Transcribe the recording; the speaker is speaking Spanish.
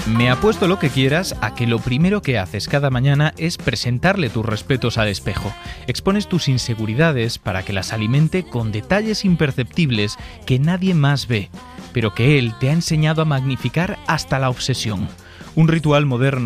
Me apuesto lo que quieras a que lo primero que haces cada mañana es presentarle tus respetos al espejo. Expones tus inseguridades para que las alimente con detalles imperceptibles que nadie más ve, pero que él te ha enseñado a magnificar hasta la obsesión. Un ritual moderno